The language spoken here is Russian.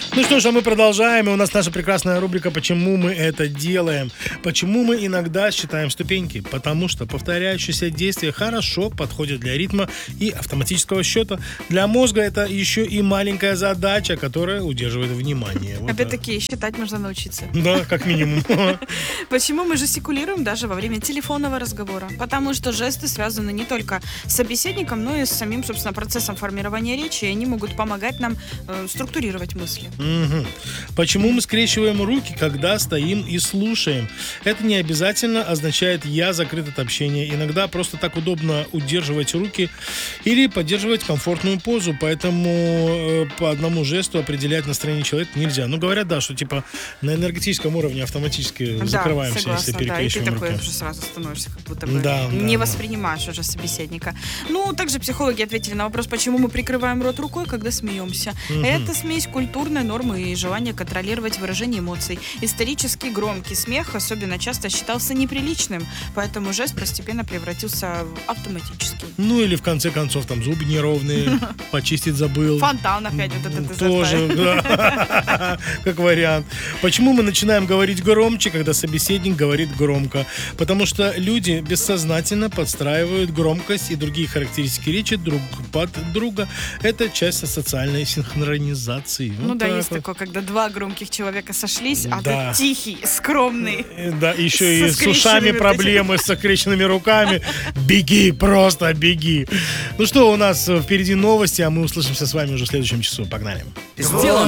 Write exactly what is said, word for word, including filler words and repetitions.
Ну что ж, а мы продолжаем. И у нас наша прекрасная рубрика «Почему мы это делаем?». Почему мы иногда считаем ступеньки? Потому что повторяющиеся действия хорошо подходят для ритма и автоматического счета. Для мозга это еще и маленькая задача, которая удерживает внимание. Вот Опять-таки, так. Считать нужно научиться. Да, как минимум. Почему мы жестикулируем даже во время телефонного разговора? Потому что жесты связаны не только с собеседником, но и с самим, собственно, процессом формирования речи, и они могут помогать нам э, структурировать мысли. Угу. Почему мы скрещиваем руки, когда стоим и слушаем? Это не обязательно означает «я закрыт от общения». Иногда просто так удобно удерживать руки или поддерживать комфортную позу, поэтому э, по одному жесту определять настроение человека нельзя. Ну, говорят, да, что типа на энергетическом уровне автоматически да, закрываемся, согласна, если перекрещиваем да, и ты руки. такой уже сразу становишься, как будто бы да, не да, воспринимаешь да. уже собеседника. Ну, также психологи ответили на вопрос, почему мы прикрываем рот рукой, когда смеемся. Угу. Это смесь культурной нормы и желания контролировать выражение эмоций. Исторически громкий смех особенно часто считался неприличным, поэтому жест постепенно превратился в автоматический. Ну, или в конце концов, там, зубы неровные, почистить забыл. Фонтан опять вот этот. Тоже, да, как вариант. Почему мы начинаем говорить громче, когда собеседник говорит громко? Потому что люди бессознательно подстраивают громкость и другие характеристики речи друг под друга. Это часть социальной синхронизации. Ну вот да, так есть вот. такое, когда два громких человека сошлись, а да. ты тихий, скромный. Да, еще и с ушами проблемы, с сокрещенными руками. Беги, просто беги. Ну что, у нас впереди новости, а мы услышимся с вами уже в следующем часу. Погнали. Сделано